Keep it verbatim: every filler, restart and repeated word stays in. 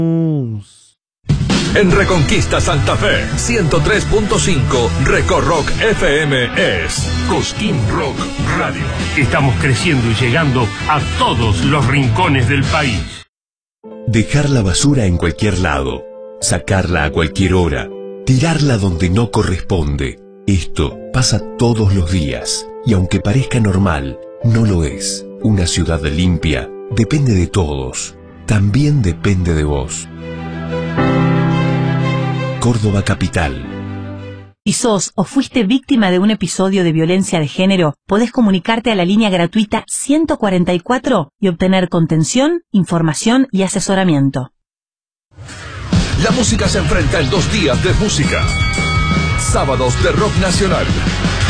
En Reconquista Santa Fe, ciento tres punto cinco, Recorrock F M es Cosquín Rock Radio. Estamos creciendo y llegando a todos los rincones del país. Dejar la basura en cualquier lado, sacarla a cualquier hora, tirarla donde no corresponde. Esto pasa todos los días y aunque parezca normal, no lo es. Una ciudad limpia depende de todos, también depende de vos. Córdoba Capital. Si sos o fuiste víctima de un episodio de violencia de género, podés comunicarte a la línea gratuita ciento cuarenta y cuatro y obtener contención, información y asesoramiento. La música se enfrenta en dos días de música. Sábados de rock nacional.